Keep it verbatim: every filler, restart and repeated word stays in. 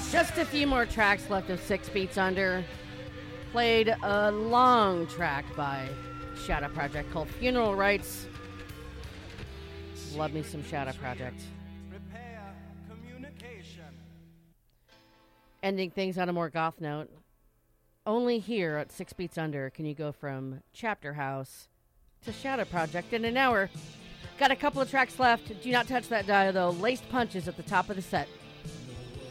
Just a few more tracks left of Six Beats Under. Played a long track by Shadow Project called Funeral Rites. Love me some Shadow Project. Ending things on a more goth note. Only here at Six Beats Under can you go from Chapter House to Shadow Project in an hour. Got a couple of tracks left. Do not touch that dial, though. Laced Punches at the top of the set.